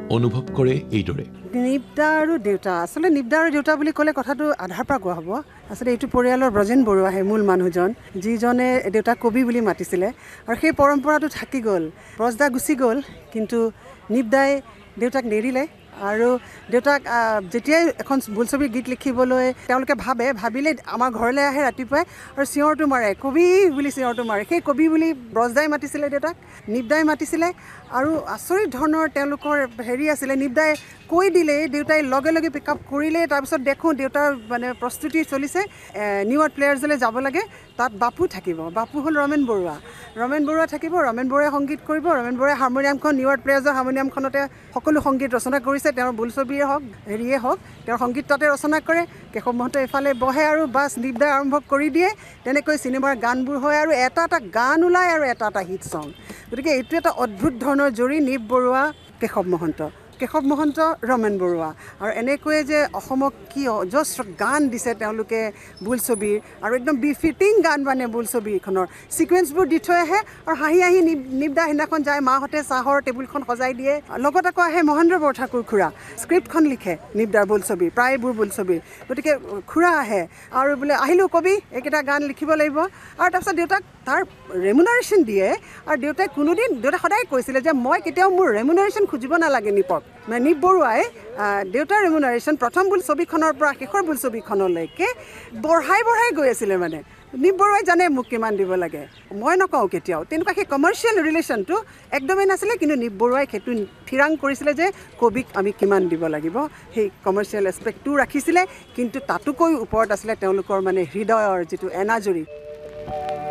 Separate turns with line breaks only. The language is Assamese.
অনুভৱ কৰে এইদৰে।
নিপদা আৰু দেউতা, আচলতে নিপদা আৰু দেউতা বুলি ক'লে কথাটো আধাৰ পৰা কোৱা হ'ব। আচলতে এইটো পৰিয়ালৰ ব্ৰজেন বৰুৱাহে মূল মানুহজন, যিজনে দেউতাক কবি বুলি মাতিছিলে, আৰু সেই পৰম্পৰাটো থাকি গ'ল। ব্ৰজদা গুচি গ'ল, কিন্তু নিপদাই দেউতাক নেৰিলে। আৰু দেউতাক যেতিয়াই এখন বোলছবি গীত লিখিবলৈ তেওঁলোকে ভাবিলে আমাৰ ঘৰলৈ আহে ৰাতিপুৱাই আৰু চিঞৰটো মাৰে, কবি বুলি চিঞৰটো মাৰে। সেই কবি বুলি ব্ৰজদাই মাতিছিলে দেউতাক, নিপদাই মাতিছিলে। আৰু আচৰিত ধৰণৰ তেওঁলোকৰ আছিলে, নিপদাই কৈ দিলেই দেউতাই লগে লগে পিক আপ কৰিলেই। তাৰপিছত দেখোঁ দেউতাৰ মানে প্ৰস্তুতি চলিছে, নিউ আৰ্ট প্লেয়াৰ্ছলৈ যাব লাগে। তাত বাপু থাকিব, বাপু হ'ল ৰমেন বৰুৱা থাকিব। ৰমেন বৰুৱাই সংগীত কৰিব, ৰমেন বৰুৱাই হাৰমনিয়ামখন, নিউ আৰ্ট প্লেয়াৰ্ছৰ হাৰমনিয়ামখনতে সকলো সংগীত ৰচনা কৰিছে। তেওঁৰ বোলছবিয়ে হওক হওক, তেওঁৰ সংগীত তাতে ৰচনা কৰে। কেশৱ মহন্ত এইফালে বহে আৰু বাছ নিপদাই আৰম্ভ কৰি দিয়ে। তেনেকৈ চিনেমাৰ গানবোৰ হয় আৰু এটা এটা গান ওলায় আৰু এটা এটা হিট ছং। গতিকে এইটো এটা অদ্ভুত ধৰণৰ জুৰি, নিপ বৰুৱা, কেশৱ মহন্ত, ৰমেন বৰুৱা। আৰু এনেকৈয়ে যে অসমক কি অজস্ৰ গান দিছে তেওঁলোকে বোলছবিৰ, আৰু একদম বিফিটিং গান মানে বোলছবিখনৰ ছিকুৱেঞ্চবোৰ দি থৈ আহে। আৰু হাঁহি নিপদা সেইদিনাখন যায়, মাহঁতে চাহৰ টেবুলখন সজাই দিয়ে। লগত আকৌ আহে মহেন্দ্ৰ বৰঠাকুৰ খুৰা, স্ক্ৰিপ্টখন লিখে নিপদাৰ বোলছবিৰ, প্ৰায়বোৰ বোলছবিৰ। গতিকে খুৰা আহে আৰু বোলে আহিলোঁ কবি, এইকেইটা গান লিখিব লাগিব। আৰু তাৰপিছত দেউতাক তাৰ ৰেমুনাৰেশ্যন দিয়ে। আৰু দেউতাই সদায় কৈছিলে যে মই কেতিয়াও মোৰ ৰেমুনাৰেশ্যন খুজিব নালাগে নিপক। মানে নিপ বৰুৱাই দেউতাৰ ৰেমুনাৰেশ্যন প্ৰথম বোলছবিখনৰ পৰা শেষৰ বোলছবিখনলৈকে বঢ়াই গৈ আছিলে। মানে নিপ বৰুৱাই জানে মোক কিমান দিব লাগে, মই নকওঁ কেতিয়াও। তেনেকুৱা সেই কমাৰ্চিয়েল ৰিলেশ্যনটো একদমেই নাছিলে, কিন্তু নিপ বৰুৱাই সেইটো থিৰাং কৰিছিলে যে কবিক আমি কিমান দিব লাগিব। সেই কমাৰ্চিয়েল এছপেক্টটো ৰাখিছিলে, কিন্তু তাতোকৈ ওপৰত আছিলে তেওঁলোকৰ মানে হৃদয়ৰ যিটো এনাজৰী।